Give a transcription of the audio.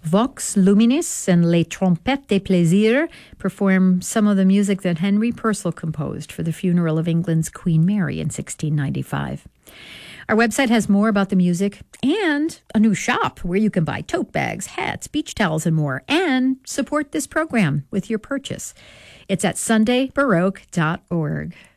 Vox Luminis and Les Trompettes des Plaisirs perform some of the music that Henry Purcell composed for the funeral of England's Queen Mary in 1695. Our website has more about the music and a new shop where you can buy tote bags, hats, beach towels, and more, and support this program with your purchase. It's at sundaybaroque.org.